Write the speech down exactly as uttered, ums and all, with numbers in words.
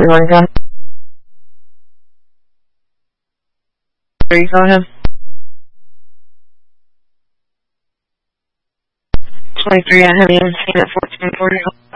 We want to go. Three, go ahead. twenty-three, I have you in at fourteen forty.